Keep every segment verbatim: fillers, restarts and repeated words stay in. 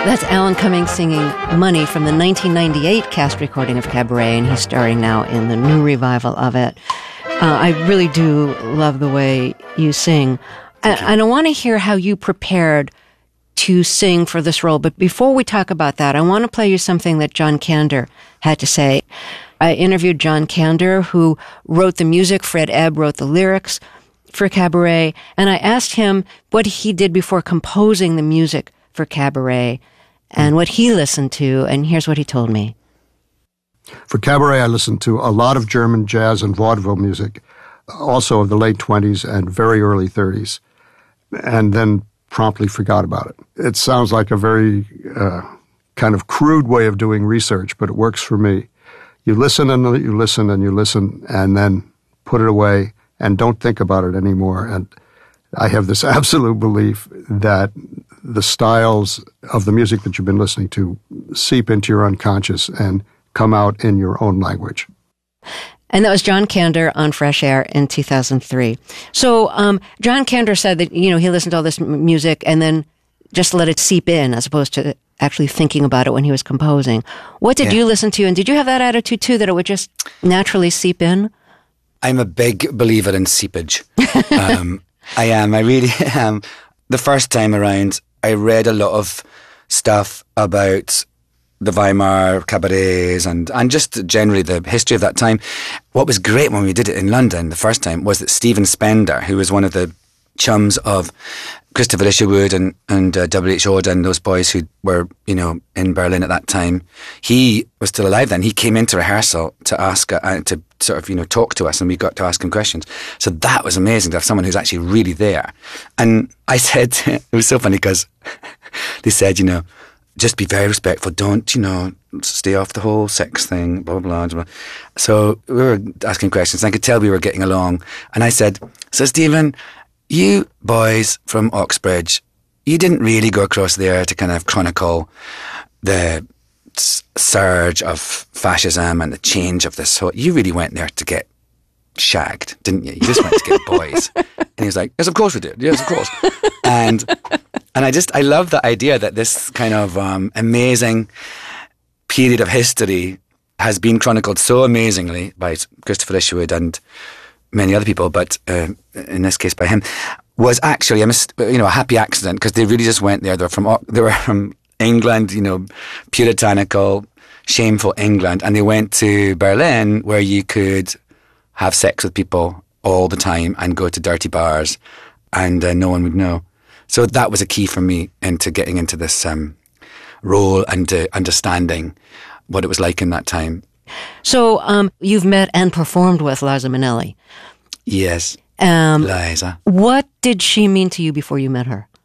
That's Alan Cumming singing Money from the nineteen ninety-eight cast recording of Cabaret, and he's starring now in the new revival of it. Uh, I really do love the way you sing. And, and I want to hear how you prepared to sing for this role. But before we talk about that, I want to play you something that John Kander had to say. I interviewed John Kander, who wrote the music. Fred Ebb wrote the lyrics for Cabaret. And I asked him what he did before composing the music for Cabaret and what he listened to, and here's what he told me. For Cabaret, I listened to a lot of German jazz and vaudeville music, also of the late twenties and very early thirties, and then promptly forgot about it. It sounds like a very uh, kind of crude way of doing research, but it works for me. You listen and you listen and you listen, and then put it away and don't think about it anymore. And I have this absolute belief that the styles of the music that you've been listening to seep into your unconscious and come out in your own language. And that was John Kander on Fresh Air in two thousand three. So um, John Kander said that, you know, he listened to all this m- music and then just let it seep in as opposed to actually thinking about it when he was composing. What did yeah. you listen to? And did you have that attitude too, that it would just naturally seep in? I'm a big believer in seepage. um, I am. I really am. The first time around, I read a lot of stuff about the Weimar cabarets and, and just generally the history of that time. What was great when we did it in London the first time was that Stephen Spender, who was one of the chums of Christopher Isherwood and, and uh, W H Auden, those boys who were, you know, in Berlin at that time, he was still alive then. He came into rehearsal to ask, uh, to sort of, you know, talk to us, and we got to ask him questions. So that was amazing to have someone who's actually really there. And I said, it was so funny because they said, you know, just be very respectful. Don't, you know, stay off the whole sex thing, blah, blah, blah. So we were asking questions, and I could tell we were getting along. And I said, so Stephen, you boys from Oxbridge, you didn't really go across there to kind of chronicle the surge of fascism and the change of this whole... You really went there to get shagged, didn't you? You just went to get boys. And he was like, yes, of course we did. Yes, of course. And and I just, I love the idea that this kind of um, amazing period of history has been chronicled so amazingly by Christopher Isherwood and many other people, but uh, in this case by him, was actually a mis- you know a happy accident, because they really just went there. They were from they were from England, you know, puritanical, shameful England, and they went to Berlin, where you could have sex with people all the time and go to dirty bars, and uh, no one would know. So that was a key for me into getting into this um, role and uh, understanding what it was like in that time. So um, you've met and performed with Liza Minnelli. Yes, um, Liza. What did she mean to you before you met her?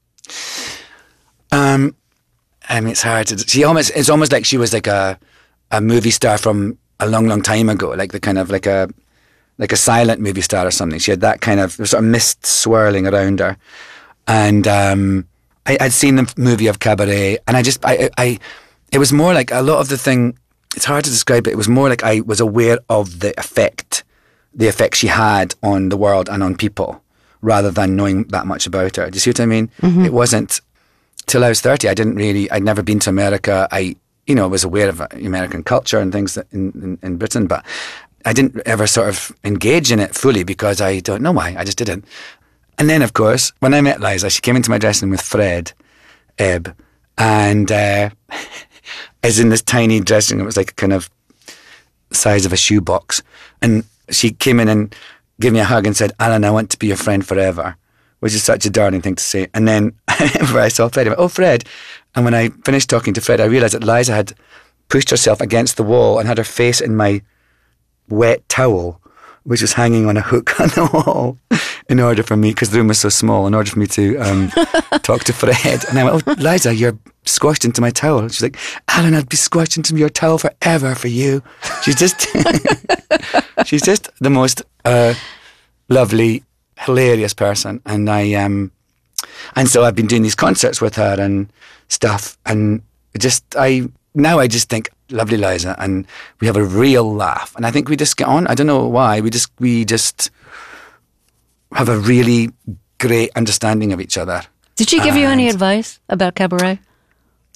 Um, I mean, it's hard to. She almost. It's almost like she was like a a movie star from a long, long time ago. Like the kind of like a like a silent movie star or something. She had that kind of sort of mist swirling around her, and um, I, I'd seen the movie of Cabaret, and I just I I. It was more like a lot of the thing. It's hard to describe it. It was more like I was aware of the effect, the effect she had on the world and on people, rather than knowing that much about her. Do you see what I mean? Mm-hmm. It wasn't till I was thirty. I didn't really. I'd never been to America. I, you know, was aware of American culture and things in, in, in Britain, but I didn't ever sort of engage in it fully because I don't know why. I just didn't. And then, of course, when I met Liza, she came into my dressing room with Fred Ebb, and uh, is in this tiny dressing room. It was like a kind of size of a shoebox. And she came in and gave me a hug and said, Alan, I want to be your friend forever, which is such a darling thing to say. And then whenever I saw Fred, I went, oh, Fred. And when I finished talking to Fred, I realised that Liza had pushed herself against the wall and had her face in my wet towel, which was hanging on a hook on the wall, in order for me, because the room was so small, in order for me to um, talk to Fred. And I went, oh, Liza, you're squashed into my towel. She's like, Alan, I'd be squashed into your towel forever for you. She's just, she's just the most uh, lovely, hilarious person. And I, um, and so I've been doing these concerts with her and stuff. And just, I, now I just think, lovely Liza, and we have a real laugh. And I think we just get on. I don't know why. We just, we just have a really great understanding of each other. Did she give and you any advice about Cabaret?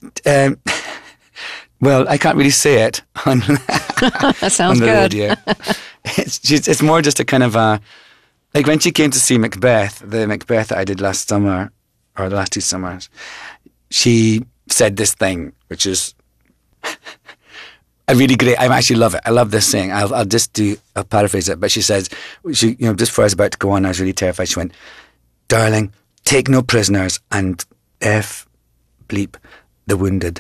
Um, well, I can't really say it on, that sounds on the good. radio. It's just, it's more just a kind of a, like when she came to see Macbeth, the Macbeth that I did last summer, or the last two summers, she said this thing, which is a really great, I actually love it. I love this saying. I'll, I'll just do, I'll paraphrase it. But she says, she, you know, just before I was about to go on, I was really terrified. She went, "Darling, take no prisoners and F bleep the wounded."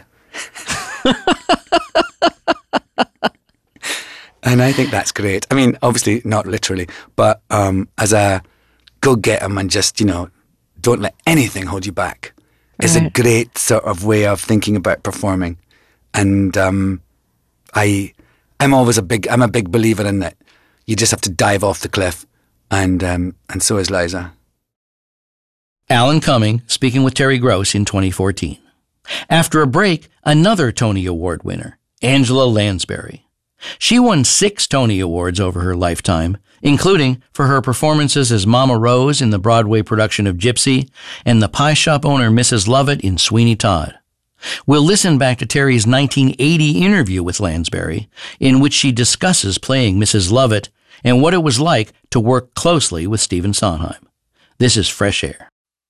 And I think that's great. I mean, obviously not literally, but um, as a go get them and just, you know, don't let anything hold you back. It's right. a great sort of way of thinking about performing. And um, I, I'm always a big, I'm a big believer in that. You just have to dive off the cliff. And, um, and so is Liza. Alan Cumming speaking with Terry Gross in twenty fourteen. After a break, another Tony Award winner, Angela Lansbury. She won six Tony Awards over her lifetime, including for her performances as Mama Rose in the Broadway production of Gypsy and the pie shop owner Missus Lovett in Sweeney Todd. We'll listen back to Terry's nineteen eighty interview with Lansbury, in which she discusses playing Missus Lovett and what it was like to work closely with Stephen Sondheim. This is Fresh Air.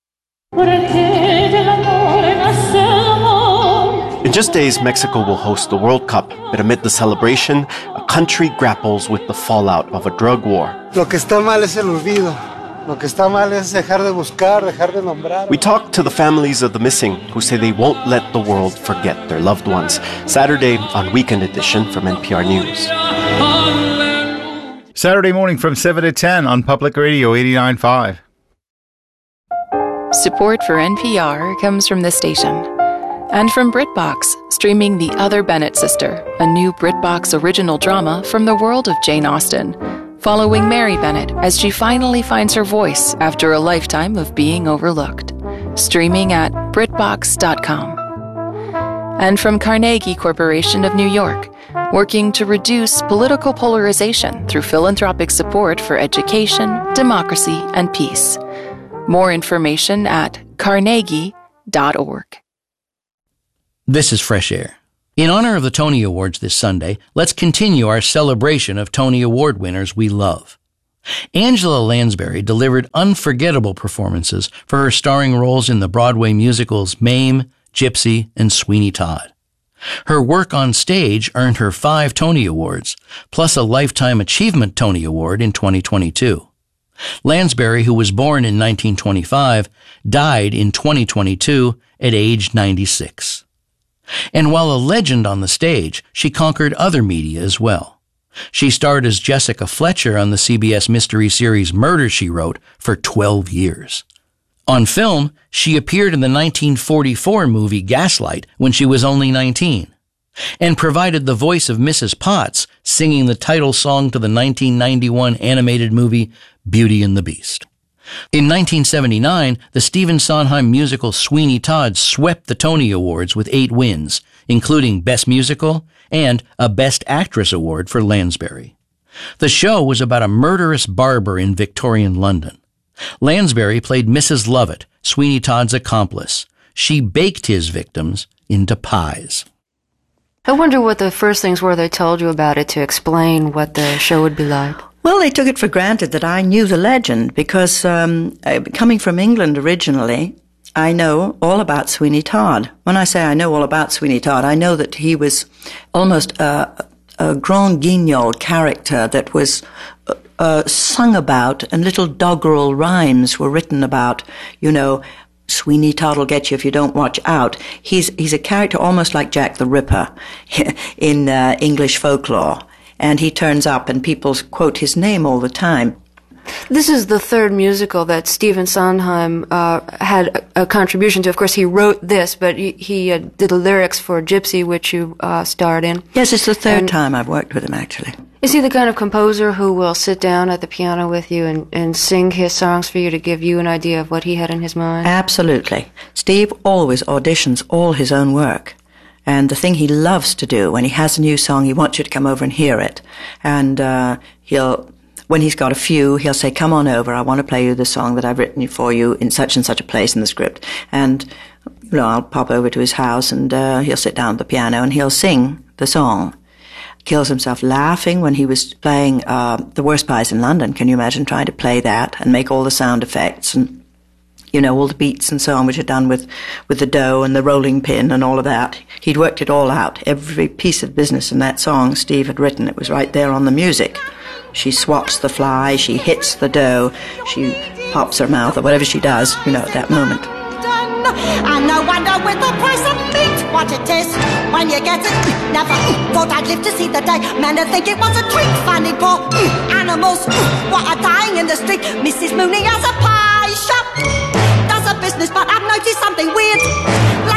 In just days, Mexico will host the World Cup, but amid the celebration, a country grapples with the fallout of a drug war. Lo que está mal es el olvido. Lo que está mal es dejar de buscar, dejar de nombrar. We talked to the families of the missing, who say they won't let the world forget their loved ones. Saturday on Weekend Edition from N P R News. Saturday morning from seven to ten on Public Radio eighty-nine point five. Support for N P R comes from this station. And from BritBox, streaming The Other Bennett Sister, a new BritBox original drama from the world of Jane Austen, following Mary Bennett as she finally finds her voice after a lifetime of being overlooked. Streaming at Britbox dot com. And from Carnegie Corporation of New York, working to reduce political polarization through philanthropic support for education, democracy, and peace. More information at carnegie dot org. This is Fresh Air. In honor of the Tony Awards this Sunday, let's continue our celebration of Tony Award winners we love. Angela Lansbury delivered unforgettable performances for her starring roles in the Broadway musicals Mame, Gypsy, and Sweeney Todd. Her work on stage earned her five Tony Awards, plus a Lifetime Achievement Tony Award in twenty twenty-two. Lansbury, who was born in nineteen twenty-five, died in twenty twenty-two at age ninety-six. And while a legend on the stage, she conquered other media as well. She starred as Jessica Fletcher on the C B S mystery series Murder, She Wrote for twelve years. On film, she appeared in the nineteen forty-four movie Gaslight when she was only nineteen, and provided the voice of Missus Potts singing the title song to the nineteen ninety-one animated movie Beauty and the Beast. In nineteen seventy-nine, the Stephen Sondheim musical Sweeney Todd swept the Tony Awards with eight wins, including Best Musical and a Best Actress award for Lansbury. The show was about a murderous barber in Victorian London. Lansbury played Missus Lovett, Sweeney Todd's accomplice. She baked his victims into pies. I wonder what the first things were they told you about it to explain what the show would be like. Well, they took it for granted that I knew the legend because um, coming from England originally, I know all about Sweeney Todd. When I say I know all about Sweeney Todd, I know that he was almost a, a grand guignol character that was uh, uh, sung about, and little doggerel rhymes were written about, you know, Sweeney Todd will get you if you don't watch out. He's he's a character almost like Jack the Ripper in uh, English folklore. And he turns up and people quote his name all the time. This is the third musical that Stephen Sondheim uh, had a, a contribution to. Of course, he wrote this, but he, he uh, did the lyrics for Gypsy, which you uh, starred in. Yes, it's the third and time I've worked with him, actually. Is he the kind of composer who will sit down at the piano with you and, and sing his songs for you to give you an idea of what he had in his mind? Absolutely. Steve always auditions all his own work. And the thing he loves to do, when he has a new song, he wants you to come over and hear it. And uh, he'll, when he's got a few, he'll say, come on over, I want to play you the song that I've written for you in such and such a place in the script. And you know, I'll pop over to his house and uh, he'll sit down at the piano and he'll sing the song. Kills himself laughing when he was playing uh, The Worst Pies in London. Can you imagine trying to play that and make all the sound effects and, you know, all the beats and so on, which are done with, with the dough and the rolling pin and all of that. He'd worked it all out. Every piece of business in that song Steve had written. It was right there on the music. She swats the fly, she hits the dough, she pops her mouth or whatever she does, you know, at that moment. And no wonder with the price of meat, what it is when you get it. Never thought I'd live to see the day. Man, I think it was a treat finding poor animals what are dying in the street. Missus Mooney has a pie shop, does a business, but I've noticed something weird.